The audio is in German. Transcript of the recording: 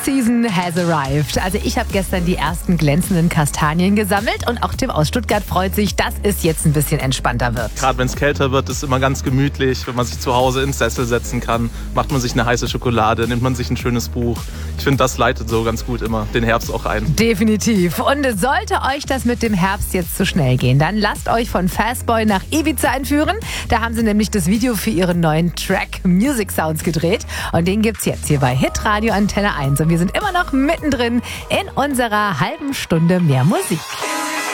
Season has arrived. Also ich habe gestern die ersten glänzenden Kastanien gesammelt und auch Tim aus Stuttgart freut sich, dass es jetzt ein bisschen entspannter wird. Gerade wenn es kälter wird, ist es immer ganz gemütlich, wenn man sich zu Hause ins Sessel setzen kann, macht man sich eine heiße Schokolade, nimmt man sich ein schönes Buch. Ich finde, das leitet so ganz gut immer den Herbst auch ein. Definitiv. Und sollte euch das mit dem Herbst jetzt zu schnell gehen, dann lasst euch von Fastboy nach Ibiza einführen. Da haben sie nämlich das Video für ihren neuen Track Music Sounds gedreht. Und den gibt's jetzt hier bei Hitradio Antenne 1. Und wir sind immer noch mittendrin in unserer halben Stunde mehr Musik.